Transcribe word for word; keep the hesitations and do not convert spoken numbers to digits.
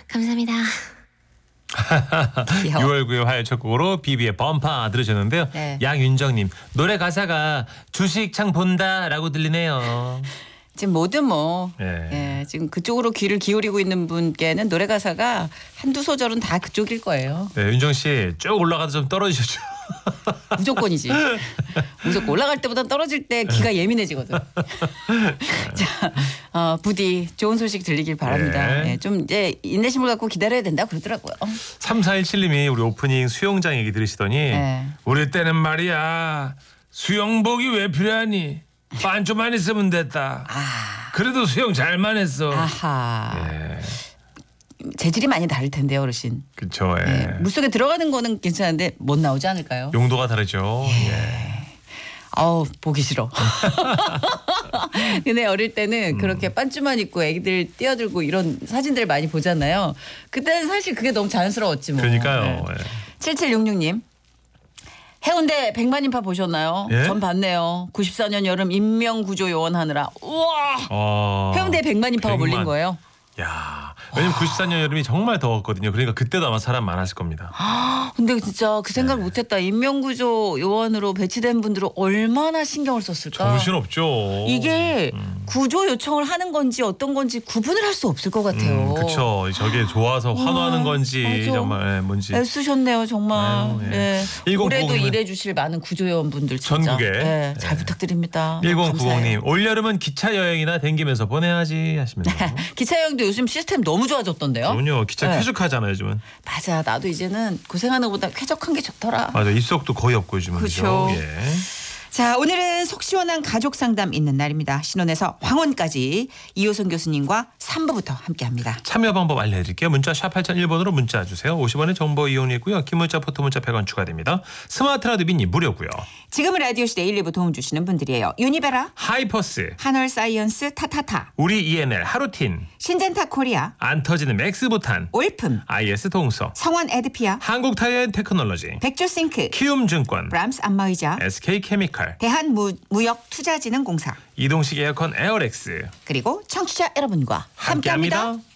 감사합니다. 유월 구일 화요일 첫 곡으로 비비의 범파 들으셨는데요. 네. 양윤정님 노래 가사가 주식창 본다라고 들리네요. 지금 뭐든 뭐 예. 예, 지금 그쪽으로 귀를 기울이고 있는 분께는 노래 가사가 한두 소절은 다 그쪽일 거예요. 네, 윤정 씨 쭉 올라가도 좀 떨어지셨죠. 무조건이지. 무조건 올라갈 때보다 떨어질 때 귀가 예민해지거든. 자, 어, 부디 좋은 소식 들리길 바랍니다. 네. 예, 좀 이제 인내심을 갖고 기다려야 된다 그러더라고요. 삼사일칠님이 우리 오프닝 수영장 얘기 들으시더니 네. 우리 때는 말이야 수영복이 왜 필요하니? 반쪽만 있으면 됐다. 아, 그래도 수영 잘만 했어. 아하. 예. 재질이 많이 다를 텐데요, 어르신. 그렇죠. 예. 예, 물속에 들어가는 거는 괜찮은데 못 나오지 않을까요? 용도가 다르죠. 예. 아우 보기 싫어. 근데 어릴 때는 그렇게 반쭈만 입고 애기들 뛰어들고 이런 사진들 많이 보잖아요. 그때는 사실 그게 너무 자연스러웠지 뭐. 그러니까요. 예. 칠칠육육님. 해운대 백만인파 보셨나요? 예? 전 봤네요. 구십사 년 여름 인명구조 요원 하느라. 우와. 어, 해운대 백만인파가 몰린 백만. 거예요. 야, 왜냐면 구십사 년 여름이 정말 더웠거든요. 그러니까 그때도 아마 사람 많았을 겁니다. 근데 진짜 그 생각 네. 못했다. 인명구조 요원으로 배치된 분들은 얼마나 신경을 썼을까. 정신없죠. 이게 음. 구조 요청을 하는 건지 어떤 건지 구분을 할 수 없을 것 같아요. 음, 그렇죠. 저게 좋아서 환호하는 와, 건지 맞아. 정말 예, 뭔지. 애쓰셨네요 정말. 아유, 예. 네. 일공구공 올해도 님. 일해주실 많은 구조요원분들 진짜. 전국에. 네, 잘 예. 부탁드립니다. 일공구공님 올여름은 기차 여행이나 댕기면서 보내야지 하시면서. 기차 여행도 요즘 시스템 너무 좋아졌던데요. 그럼요. 기차 네. 쾌적하잖아요 요즘은. 맞아. 나도 이제는 고생하는 것보다 쾌적한 게 좋더라. 맞아. 입석도 거의 없고 요즘은. 그렇죠. 그죠? 예. 자, 오늘은 속 시원한 가족 상담 있는 날입니다. 신혼에서 황혼까지 이호선 교수님과 삼 부부터 함께합니다. 참여 방법 알려드릴게요. 문자 샵 팔공공일 번으로 문자 주세요. 오십 원의 정보 이용료고요. 긴 문자 포토 문자 백 원 추가됩니다. 스마트 라디오 미니 무료고요. 지금은 라디오 시대 일, 이 부 도움 주시는 분들이에요. 유니베라, 하이퍼스, 한월 사이언스, 타타타, 우리 이엔엘 하루틴, 신젠타 코리아, 안 터지는 맥스부탄, 올품, 아이에스 동서, 성원 에드피아, 한국 타이어 테크놀로지, 백조싱크, 키움증권, 브람스 안마의자, 에스케이케미칼, 대한무역투자진흥공사 이동식 에어컨 에어렉스 그리고 청취자 여러분과 함께합니다. 함께합니다.